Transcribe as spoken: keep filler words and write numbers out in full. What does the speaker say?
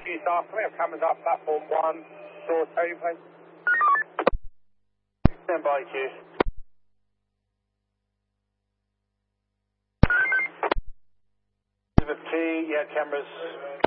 Q staff, we have cameras up, platform one, door two, please. Stand by, Q. Elizabeth T, yeah, cameras